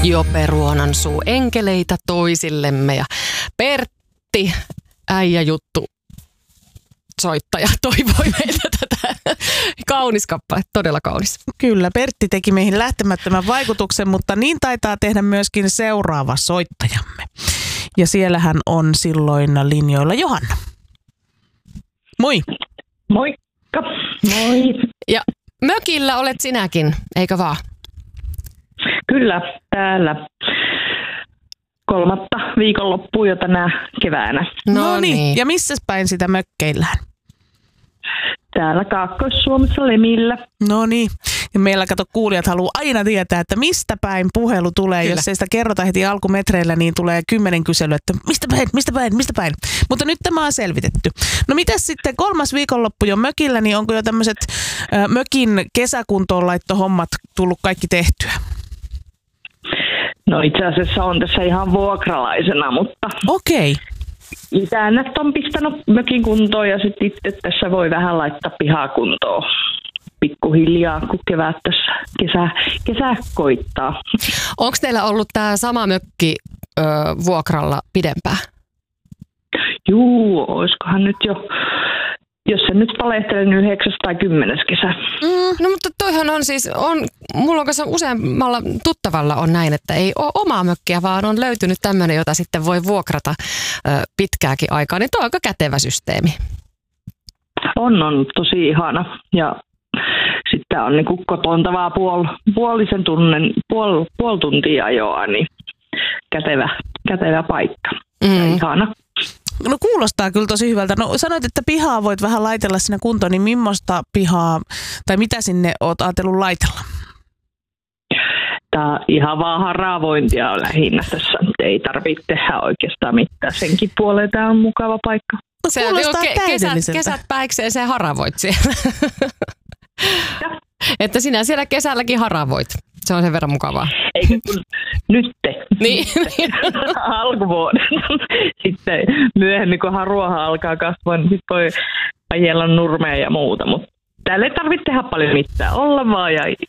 Jope Ruonansuu, enkeleitä toisillemme ja Pertti, äijä juttu, soittaja, toivoi meiltä tätä. Kaunis kappale, todella kaunis. Kyllä, Pertti teki meihin lähtemättömän vaikutuksen, mutta niin taitaa tehdä myöskin seuraava soittajamme. Ja siellähän on silloin linjoilla Johanna. Moi! Moikka! Moi! Ja mökillä olet sinäkin, eikö vaan? Kyllä, täällä 3. viikonloppua jo tänä keväänä. No niin, ja missä päin sitä mökkeillään? Täällä Kaakkois-Suomessa Lemillä. No niin, ja meillä kuulijat haluaa aina tietää, että mistä päin puhelu tulee. Kyllä. Jos ei sitä kerrota heti alkumetreillä, niin tulee 10 kyselyä, että mistä päin. Mutta nyt tämä on selvitetty. No mitäs sitten 3. viikonloppu jo mökillä, niin onko jo tämmöiset mökin kesäkuntoonlaittohommat tullut kaikki tehtyä? No itse asiassa on tässä ihan vuokralaisena, mutta okei. Isännät on pistänyt mökin kuntoon ja sitten itse tässä voi vähän laittaa pihaa kuntoon pikkuhiljaa, kun kevät tässä kesä koittaa. Onko teillä ollut tämä sama mökki vuokralla pidempään? Juu, olisikohan nyt jo, jos se nyt valehtelen, niin 9. tai 10. kesä. No mutta toihan on siis, mulla on kanssa useammalla tuttavalla on näin, että ei ole omaa mökkiä, vaan on löytynyt tämmöinen, jota sitten voi vuokrata pitkääkin aikaa, niin tuo on aika kätevä systeemi. On tosi ihana ja sitten on niinku kotontavaa puolisen puoli tuntia ajoa, niin kätevä paikka. Ja ihana. No kuulostaa kyllä tosi hyvältä. No sanoit, että pihaa voit vähän laitella sinne kuntoon, niin millaista pihaa tai mitä sinne oot ajatellut laitella? Tää ihan vaan haravointia lähinnä tässä. Ei tarvitse tehdä oikeastaan mitään. Senkin puoleen tää on mukava paikka. No kuulostaa täydelliseltä. Kesät päikseen haravoit siellä. Että sinä siellä kesälläkin haravoit. Se on sen verran mukavaa. Eikö kun nytte. Niin. Alkuvuoden. Sitten myöhemmin, kun ruoha alkaa kasvaa, niin sitten voi ajella nurmea ja muuta. Mutta täällä ei tarvitse tehdä paljon mitään. Olla vaan ja